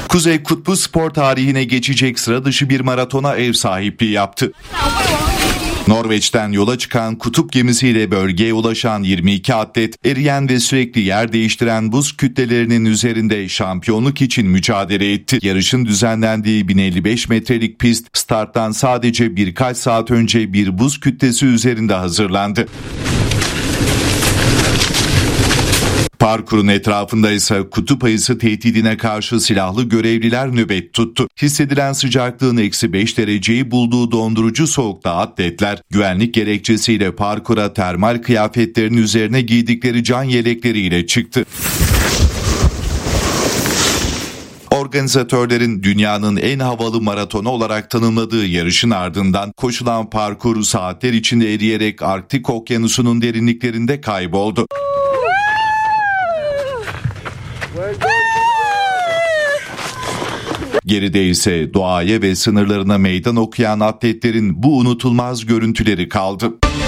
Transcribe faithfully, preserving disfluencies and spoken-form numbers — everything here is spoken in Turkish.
Kuzey Kutbu spor tarihine geçecek sıra dışı bir maratona ev sahipliği yaptı. Norveç'ten yola çıkan kutup gemisiyle bölgeye ulaşan yirmi iki atlet, eriyen ve sürekli yer değiştiren buz kütlelerinin üzerinde şampiyonluk için mücadele etti. Yarışın düzenlendiği bin elli beş metrelik pist, starttan sadece birkaç saat önce bir buz kütlesi üzerinde hazırlandı. Parkurun etrafında ise kutup ayısı tehdidine karşı silahlı görevliler nöbet tuttu. Hissedilen sıcaklığın eksi beş dereceyi bulduğu dondurucu soğukta atletler güvenlik gerekçesiyle parkura termal kıyafetlerin üzerine giydikleri can yelekleriyle çıktı. Organizatörlerin dünyanın en havalı maratonu olarak tanımladığı yarışın ardından koşulan parkur saatler içinde eriyerek Arktik Okyanusu'nun derinliklerinde kayboldu. Geride ise doğaya ve sınırlarına meydan okuyan atletlerin bu unutulmaz görüntüleri kaldı.